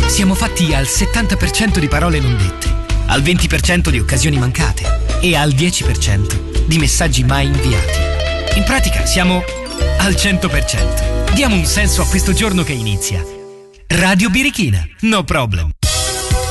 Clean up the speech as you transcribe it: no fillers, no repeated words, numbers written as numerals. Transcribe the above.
Siamo fatti al 70% di parole non dette, al 20% di occasioni mancate e al 10% di messaggi mai inviati. In pratica siamo al 100%. Diamo un senso a questo giorno che inizia. Radio Birichina, no problem.